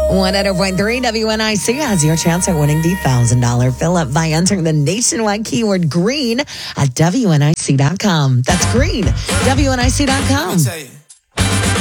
100.3 WNIC has your chance at winning the $1,000 fill-up by entering the nationwide keyword green at WNIC.com. That's green, WNIC.com.